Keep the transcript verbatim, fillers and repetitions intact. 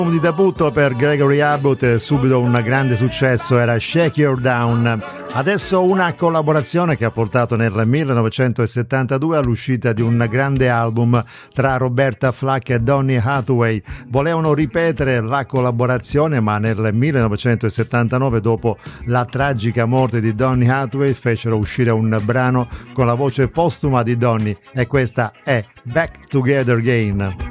Di debutto per Gregory Abbott e subito un grande successo era Shake Your Down. Adesso una collaborazione che ha portato nel millenovecentosettantadue all'uscita di un grande album tra Roberta Flack e Donny Hathaway. Volevano ripetere la collaborazione, ma nel millenovecentosettantanove, dopo la tragica morte di Donny Hathaway, fecero uscire un brano con la voce postuma di Donny, e questa è Back Together Again.